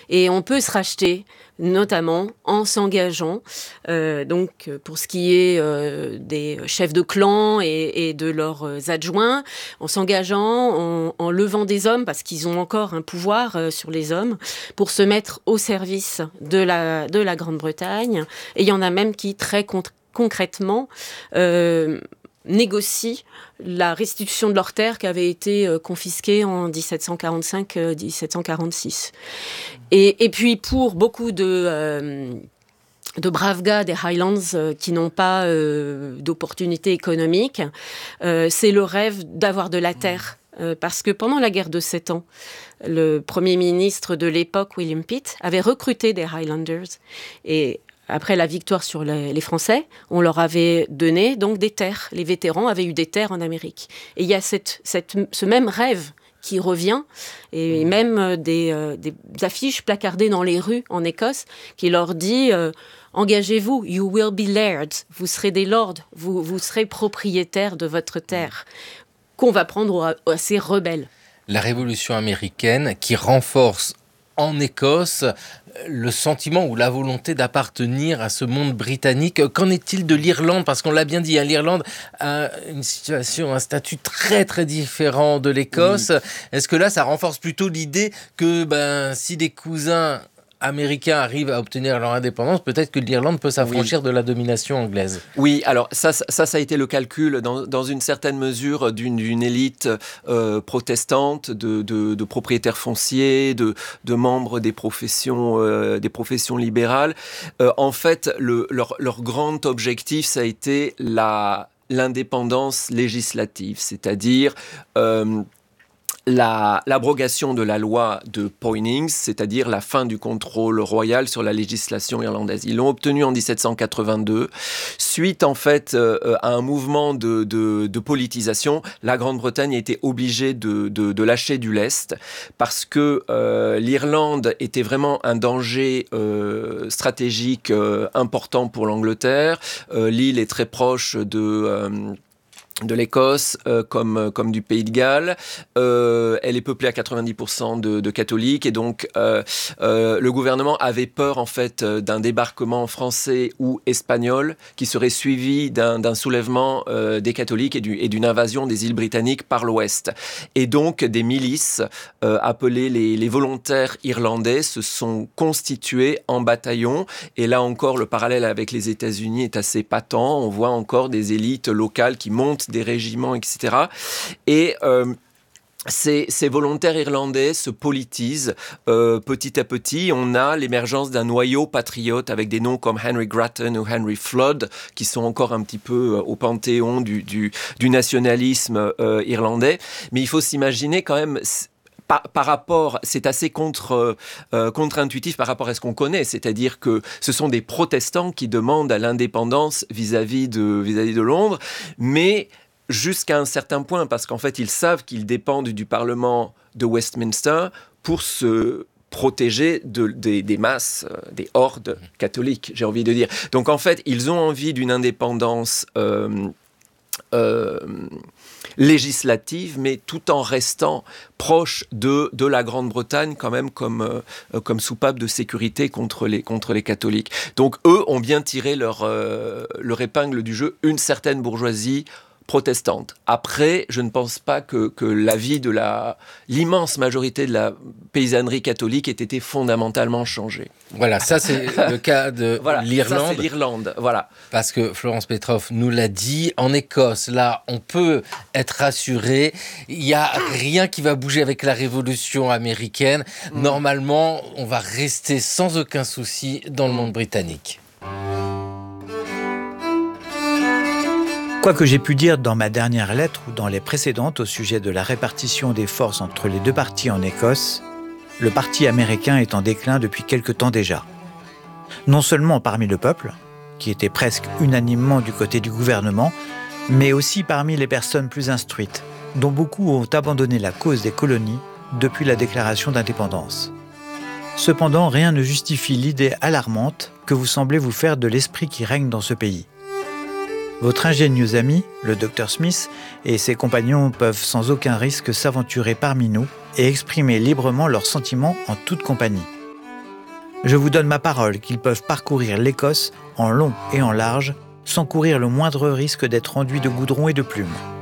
Et on peut se racheter, notamment en s'engageant, donc pour ce qui est des chefs de clan et de leurs adjoints, en s'engageant, en levant des hommes, parce qu'ils ont encore un pouvoir sur les hommes, pour se mettre au service de la Grande-Bretagne. Et il y en a même qui, très concrètement, négocient la restitution de leurs terres qui avaient été confisquées en 1745-1746. Et puis pour beaucoup de braves gars des Highlands qui n'ont pas d'opportunités économiques, c'est le rêve d'avoir de la terre. Parce que pendant la guerre de 7 ans, le premier ministre de l'époque, William Pitt, avait recruté des Highlanders. Et après la victoire sur les Français, on leur avait donné donc des terres. Les vétérans avaient eu des terres en Amérique. Et il y a ce même rêve qui revient, et même des affiches placardées dans les rues en Écosse qui leur dit engagez-vous, you will be lairds, vous serez des lords, vous serez propriétaires de votre terre, qu'on va prendre à ces rebelles. La Révolution américaine qui renforce en Écosse le sentiment ou la volonté d'appartenir à ce monde britannique. Qu'en est-il de l'Irlande ? Parce qu'on l'a bien dit, l'Irlande a une situation, un statut très très différent de l'Écosse. Oui. Est-ce que là, ça renforce plutôt l'idée que si des cousins américains arrivent à obtenir leur indépendance, peut-être que l'Irlande peut s'affranchir de la domination anglaise. Oui, alors ça a été le calcul dans une certaine mesure d'une élite protestante, de propriétaires fonciers, de membres des professions libérales. En fait, leur grand objectif, ça a été l'indépendance législative, c'est-à-dire l'abrogation de la loi de Poynings, c'est-à-dire la fin du contrôle royal sur la législation irlandaise. Ils l'ont obtenu en 1782. Suite, en fait, à un mouvement de politisation, la Grande-Bretagne a été obligée de lâcher du lest parce que l'Irlande était vraiment un danger stratégique important pour l'Angleterre. L'île est très proche de l'Écosse comme du Pays de Galles. Elle est peuplée à 90% de catholiques et donc le gouvernement avait peur en fait d'un débarquement français ou espagnol qui serait suivi d'un soulèvement des catholiques et d'une invasion des îles britanniques par l'ouest. Et donc des milices appelées les volontaires irlandais se sont constituées en bataillons et là encore le parallèle avec les États-Unis est assez patent. On voit encore des élites locales qui montent des régiments, etc. Et ces volontaires irlandais se politisent petit à petit. On a l'émergence d'un noyau patriote avec des noms comme Henry Grattan ou Henry Flood qui sont encore un petit peu au panthéon du nationalisme irlandais. Mais il faut s'imaginer quand même... Par rapport, c'est assez contre-intuitif par rapport à ce qu'on connaît, c'est-à-dire que ce sont des protestants qui demandent à l'indépendance vis-à-vis de Londres, mais jusqu'à un certain point, parce qu'en fait, ils savent qu'ils dépendent du Parlement de Westminster pour se protéger des masses, des hordes catholiques, j'ai envie de dire. Donc en fait, ils ont envie d'une indépendance législative, mais tout en restant proche de la Grande-Bretagne quand même comme soupape de sécurité contre les catholiques. Donc eux ont bien tiré leur épingle du jeu, une certaine bourgeoisie protestante. Après, je ne pense pas que l'avis de l'immense majorité de la paysannerie catholique ait été fondamentalement changé. Voilà, ça c'est le cas de l'Irlande. Ça c'est l'Irlande, voilà. Parce que Florence Petroff nous l'a dit, en Écosse, là, on peut être rassuré. Il n'y a rien qui va bouger avec la Révolution américaine. Normalement, on va rester sans aucun souci dans le monde britannique. Quoi que j'ai pu dire dans ma dernière lettre ou dans les précédentes au sujet de la répartition des forces entre les deux partis en Écosse, le parti américain est en déclin depuis quelque temps déjà. Non seulement parmi le peuple, qui était presque unanimement du côté du gouvernement, mais aussi parmi les personnes plus instruites, dont beaucoup ont abandonné la cause des colonies depuis la déclaration d'indépendance. Cependant, rien ne justifie l'idée alarmante que vous semblez vous faire de l'esprit qui règne dans ce pays. Votre ingénieux ami, le Dr Smith, et ses compagnons peuvent sans aucun risque s'aventurer parmi nous et exprimer librement leurs sentiments en toute compagnie. Je vous donne ma parole qu'ils peuvent parcourir l'Écosse en long et en large, sans courir le moindre risque d'être enduits de goudron et de plumes.